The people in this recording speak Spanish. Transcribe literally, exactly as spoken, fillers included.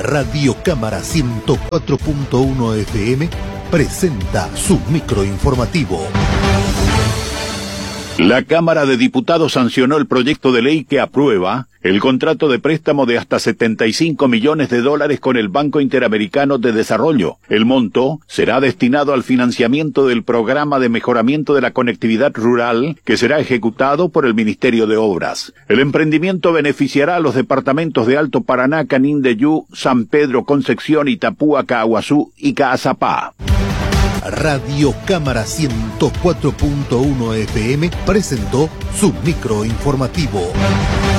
Radio Cámara ciento cuatro punto uno F M presenta su microinformativo. La Cámara de Diputados sancionó el proyecto de ley que aprueba el contrato de préstamo de hasta setenta y cinco millones de dólares con el Banco Interamericano de Desarrollo. El monto será destinado al financiamiento del programa de mejoramiento de la conectividad rural que será ejecutado por el Ministerio de Obras. El emprendimiento beneficiará a los departamentos de Alto Paraná, Canindeyú, San Pedro, Concepción, Itapúa, Caaguazú y Caazapá. Radio Cámara ciento cuatro punto uno F M presentó su microinformativo.